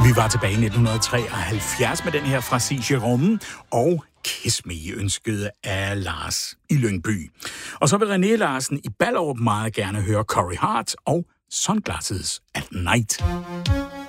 Vi var tilbage i 1973 med den her fra Sig Jérôme og Kiss Me ønskede af Lars i Lyngby. Og så vil René Larsen i Ballerup meget gerne høre Corey Hart og Sunglasses at Night.